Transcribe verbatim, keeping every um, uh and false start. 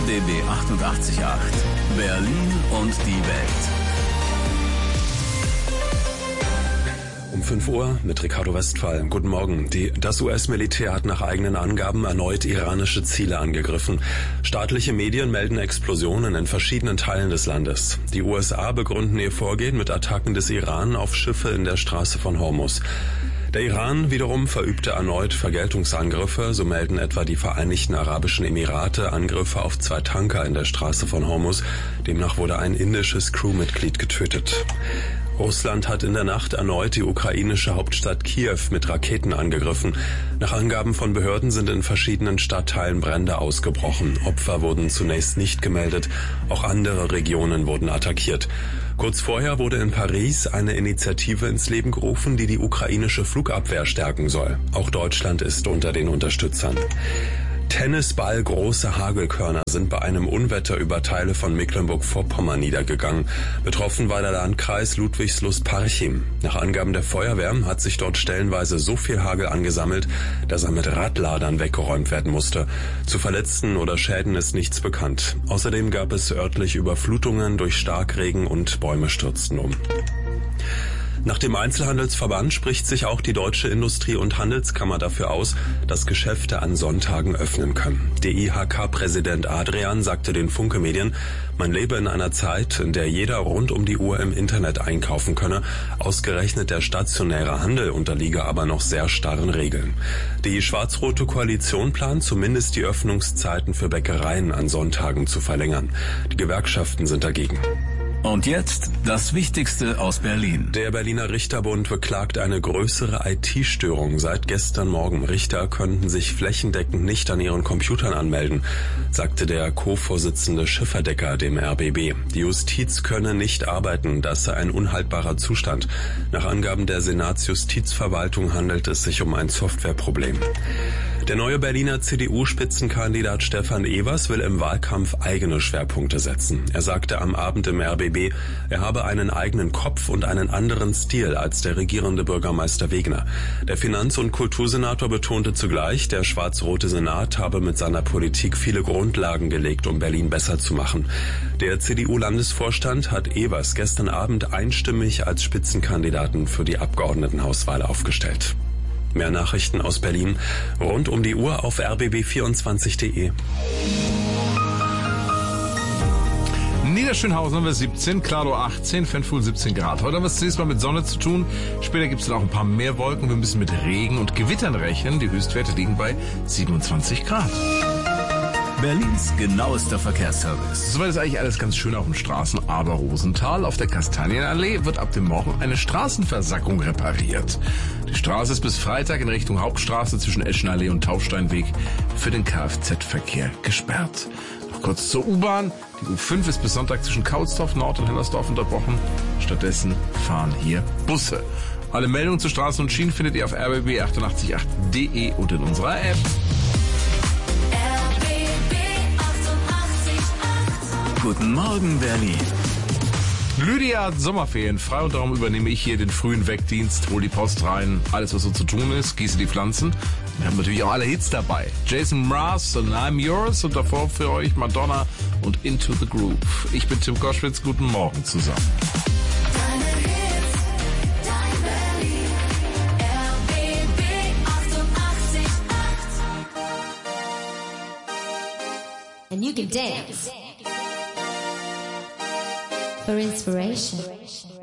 D B achtundachtzig Komma acht. Berlin und die Welt. Um fünf Uhr mit Ricardo Westphal. Guten Morgen. Die, das U S-Militär hat nach eigenen Angaben erneut iranische Ziele angegriffen. Staatliche Medien melden Explosionen in verschiedenen Teilen des Landes. Die U S A begründen ihr Vorgehen mit Attacken des Iran auf Schiffe in der Straße von Hormuz. Der Iran wiederum verübte erneut Vergeltungsangriffe, so melden etwa die Vereinigten Arabischen Emirate Angriffe auf zwei Tanker in der Straße von Hormuz. Demnach wurde ein indisches Crewmitglied getötet. Russland hat in der Nacht erneut die ukrainische Hauptstadt Kiew mit Raketen angegriffen. Nach Angaben von Behörden sind in verschiedenen Stadtteilen Brände ausgebrochen. Opfer wurden zunächst nicht gemeldet. Auch andere Regionen wurden attackiert. Kurz vorher wurde in Paris eine Initiative ins Leben gerufen, die die ukrainische Flugabwehr stärken soll. Auch Deutschland ist unter den Unterstützern. Tennisball große Hagelkörner sind bei einem Unwetter über Teile von Mecklenburg-Vorpommern niedergegangen. Betroffen war der Landkreis Ludwigslust-Parchim. Nach Angaben der Feuerwehr hat sich dort stellenweise so viel Hagel angesammelt, dass er mit Radladern weggeräumt werden musste. Zu Verletzten oder Schäden ist nichts bekannt. Außerdem gab es örtlich Überflutungen durch Starkregen und Bäume stürzten um. Nach dem Einzelhandelsverband spricht sich auch die Deutsche Industrie- und Handelskammer dafür aus, dass Geschäfte an Sonntagen öffnen können. D I H K-Präsident Adrian sagte den Funke-Medien, man lebe in einer Zeit, in der jeder rund um die Uhr im Internet einkaufen könne. Ausgerechnet der stationäre Handel unterliege aber noch sehr starren Regeln. Die schwarz-rote Koalition plant zumindest die Öffnungszeiten für Bäckereien an Sonntagen zu verlängern. Die Gewerkschaften sind dagegen. Und jetzt das Wichtigste aus Berlin. Der Berliner Richterbund beklagt eine größere I T-Störung seit gestern Morgen. Richter könnten sich flächendeckend nicht an ihren Computern anmelden, sagte der Co-Vorsitzende Schifferdecker dem R B B. Die Justiz könne nicht arbeiten, das sei ein unhaltbarer Zustand. Nach Angaben der Senatsjustizverwaltung handelt es sich um ein Softwareproblem. Der neue Berliner C D U-Spitzenkandidat Stefan Evers will im Wahlkampf eigene Schwerpunkte setzen. Er sagte am Abend im R B B, er habe einen eigenen Kopf und einen anderen Stil als der regierende Bürgermeister Wegner. Der Finanz- und Kultursenator betonte zugleich, der schwarz-rote Senat habe mit seiner Politik viele Grundlagen gelegt, um Berlin besser zu machen. Der C D U-Landesvorstand hat Evers gestern Abend einstimmig als Spitzenkandidaten für die Abgeordnetenhauswahl aufgestellt. Mehr Nachrichten aus Berlin rund um die Uhr auf r b b vierundzwanzig punkt de. Niederschönhausen haben wir siebzehn, Klado achtzehn, Fenfuhl siebzehn Grad. Heute haben wir es zunächst mal mit Sonne zu tun. Später gibt es dann auch ein paar mehr Wolken. Wir müssen mit Regen und Gewittern rechnen. Die Höchstwerte liegen bei siebenundzwanzig Grad. Berlins genauester Verkehrsservice. Soweit ist eigentlich alles ganz schön auf den Straßen, aber Rosenthal auf der Kastanienallee wird ab dem Morgen eine Straßenversackung repariert. Die Straße ist bis Freitag in Richtung Hauptstraße zwischen Eschenallee und Taufsteinweg für den Kfz-Verkehr gesperrt. Noch kurz zur U-Bahn. Die U fünf ist bis Sonntag zwischen Kautsdorf, Nord und Hellersdorf unterbrochen. Stattdessen fahren hier Busse. Alle Meldungen zu Straßen und Schienen findet ihr auf r b b achtundachtzig Komma acht punkt de und in unserer App. Guten Morgen, Berlin. Lydia hat Sommerferien frei und darum übernehme ich hier den frühen Wegdienst, hol die Post rein, alles was so zu tun ist, gieße die Pflanzen. Wir haben natürlich auch alle Hits dabei. Jason Mraz und I'm Yours und davor für euch Madonna und Into the Groove. Ich bin Tim Koschwitz, guten Morgen zusammen. And you can dance for inspiration.